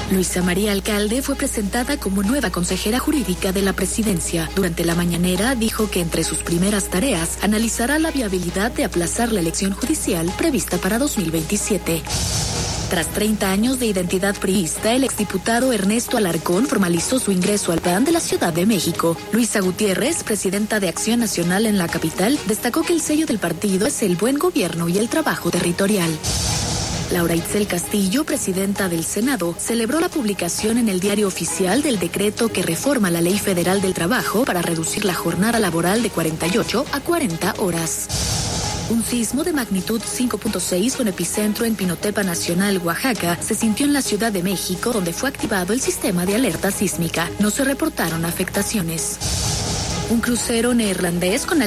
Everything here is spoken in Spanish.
Luisa María Alcalde fue presentada como nueva consejera jurídica de la presidencia. Durante la mañanera dijo que entre sus primeras tareas analizará la viabilidad de aplazar la elección judicial prevista para 2027. Tras 30 años de identidad priista, el exdiputado Ernesto Alarcón formalizó su ingreso al PAN de la Ciudad de México. Luisa Gutiérrez, presidenta de Acción Nacional en la capital, destacó que el sello del partido es el buen gobierno y el trabajo territorial. Laura Itzel Castillo, presidenta del Senado, celebró la publicación en el Diario Oficial del decreto que reforma la Ley Federal del Trabajo para reducir la jornada laboral de 48 a 40 horas. Un sismo de magnitud 5.6 con epicentro en Pinotepa Nacional, Oaxaca, se sintió en la Ciudad de México, donde fue activado el sistema de alerta sísmica. No se reportaron afectaciones. Un crucero neerlandés con